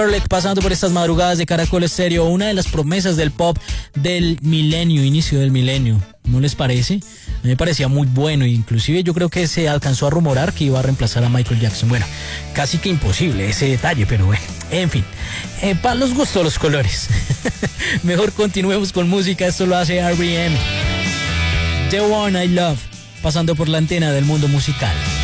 Pasando por estas madrugadas de Caracol Estéreo, una de las promesas del pop del milenio, inicio del milenio, ¿no les parece? A mí me parecía muy bueno, inclusive yo creo que se alcanzó a rumorar que iba a reemplazar a Michael Jackson. Bueno, casi que imposible ese detalle, pero bueno, en fin, para los gustos los colores. Mejor continuemos con música, esto lo hace R.E.M. The One I Love, pasando por la antena del mundo musical.